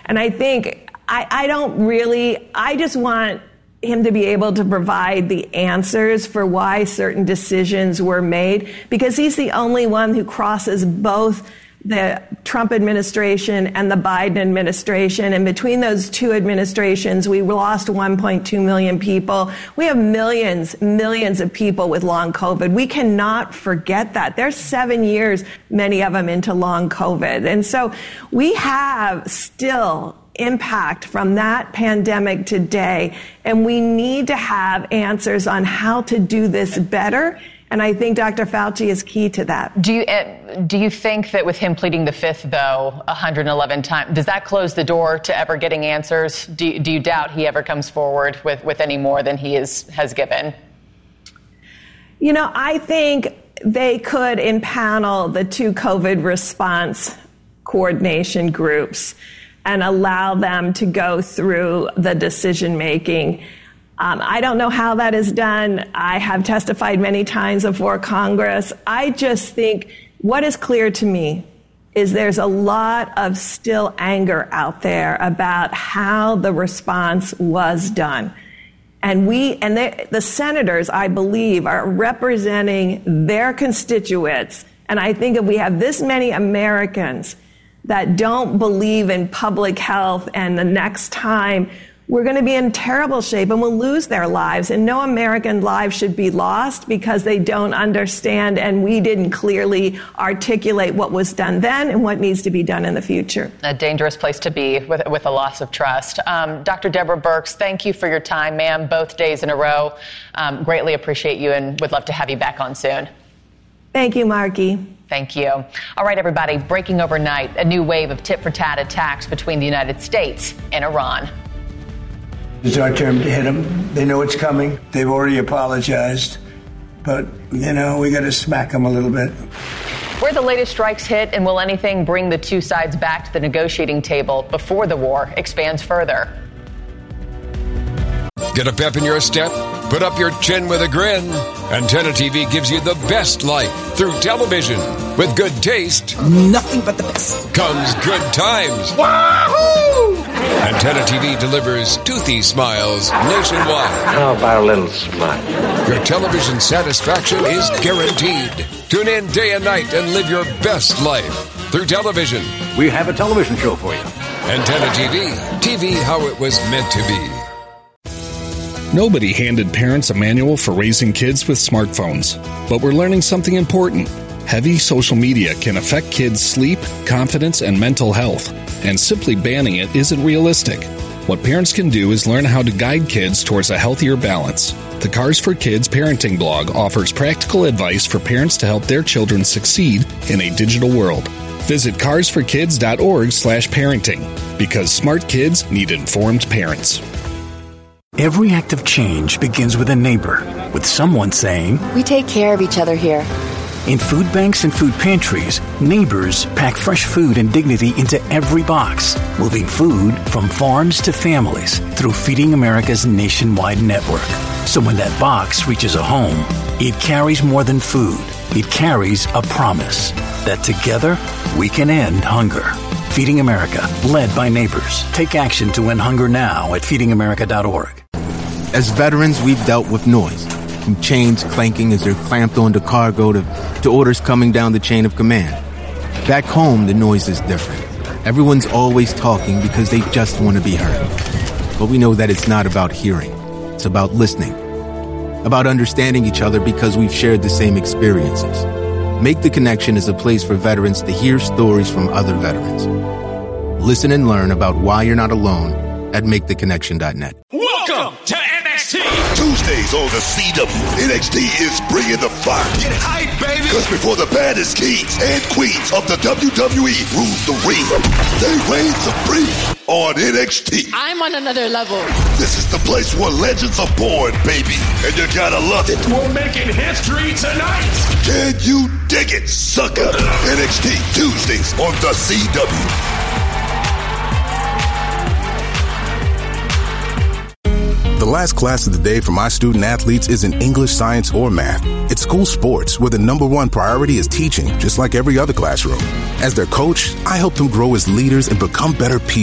And I think I just want him to be able to provide the answers for why certain decisions were made, because he's the only one who crosses both the Trump administration and the Biden administration. And between those two administrations, we lost 1.2 million people. We have millions of people with long COVID. We cannot forget that. They're 7 years, many of them, into long COVID. And so we have still impact from that pandemic today, and we need to have answers on how to do this better. And I think Dr. Fauci is key to that. Do you think that with him pleading the fifth, though, 111 times, does that close the door to ever getting answers? Do you doubt he ever comes forward with any more than he has given? You know, I think they could impanel the two COVID response coordination groups and allow them to go through the decision making. I don't know how that is done. I have testified many times before Congress. I just think what is clear to me is there's a lot of still anger out there about how the response was done. And the senators, I believe, are representing their constituents. And I think if we have this many Americans that don't believe in public health, and the next time we're going to be in terrible shape and will lose their lives. And no American lives should be lost because they don't understand and we didn't clearly articulate what was done then and what needs to be done in the future. A dangerous place to be with a loss of trust. Dr. Deborah Birx, thank you for your time, ma'am, both days in a row. Greatly appreciate you and would love to have you back on soon. Thank you, Marky. Thank you. All right, everybody, breaking overnight, a new wave of tit-for-tat attacks between the United States and Iran. It's our turn to hit them. They know it's coming. They've already apologized. But, you know, we got to smack them a little bit. Where the latest strikes hit, and will anything bring the two sides back to the negotiating table before the war expands further? Get a pep in your step? Put up your chin with a grin. Antenna TV gives you the best life through television. With good taste, nothing but the best, comes good times. Wahoo! Antenna TV delivers toothy smiles nationwide. How about a little smile? Your television satisfaction is guaranteed. Tune in day and night and live your best life through television. We have a television show for you. Antenna TV. TV how it was meant to be. Nobody handed parents a manual for raising kids with smartphones, but we're learning something important. Heavy social media can affect kids' sleep, confidence, and mental health, and simply banning it isn't realistic. What parents can do is learn how to guide kids towards a healthier balance. The Cars for Kids parenting blog offers practical advice for parents to help their children succeed in a digital world. Visit carsforkids.org/parenting, because smart kids need informed parents. Every act of change begins with a neighbor, with someone saying, "We take care of each other here." In food banks and food pantries, neighbors pack fresh food and dignity into every box, moving food from farms to families through Feeding America's nationwide network. So when that box reaches a home, it carries more than food. It carries a promise that together we can end hunger. Feeding America, led by neighbors. Take action to end hunger now at feedingamerica.org. As veterans, we've dealt with noise, from chains clanking as they're clamped onto cargo to orders coming down the chain of command. Back home, the noise is different. Everyone's always talking because they just want to be heard. But we know that it's not about hearing. It's about listening. About understanding each other because we've shared the same experiences. Make the Connection is a place for veterans to hear stories from other veterans. Listen and learn about why you're not alone at MakeTheConnection.net. Welcome to NXT. Tuesdays on the CW, NXT is bringing the fire. Get hype, baby. Because before the baddest kings and queens of the WWE rule the ring, they reign supreme on NXT. I'm on another level. This is the place where legends are born, baby. And you gotta love it. We're making history tonight. Can you dig it, sucker? NXT Tuesdays on the CW. The last class of the day for my student athletes isn't English, science, or math. It's school sports, where the number one priority is teaching, just like every other classroom. As their coach, I help them grow as leaders and become better people.